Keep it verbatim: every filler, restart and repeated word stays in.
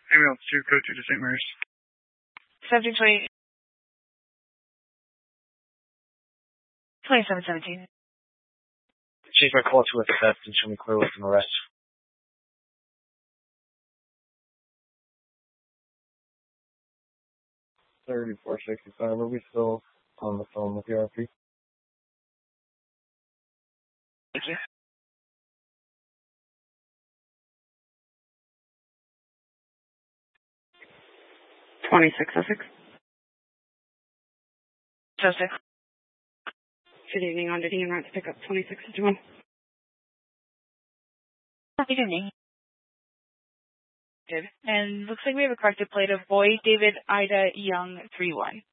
Ambulance two, code two to Saint Mary's. Subject twenty, twenty-seven seventeen. Change my call to a theft and show me clear with an arrest. thirty-four sixty-five, are we still on the phone with the R P? Thank you. twenty-six oh six. Suspect. Good evening, on duty and route to pick up twenty-six fifty-one. Good evening. Good. And looks like we have a corrected plate of Boy David Ida Young three one.